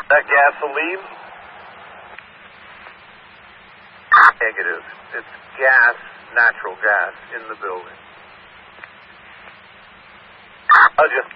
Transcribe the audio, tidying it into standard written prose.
That gasoline? Negative. It's gas, natural gas, in the building. Just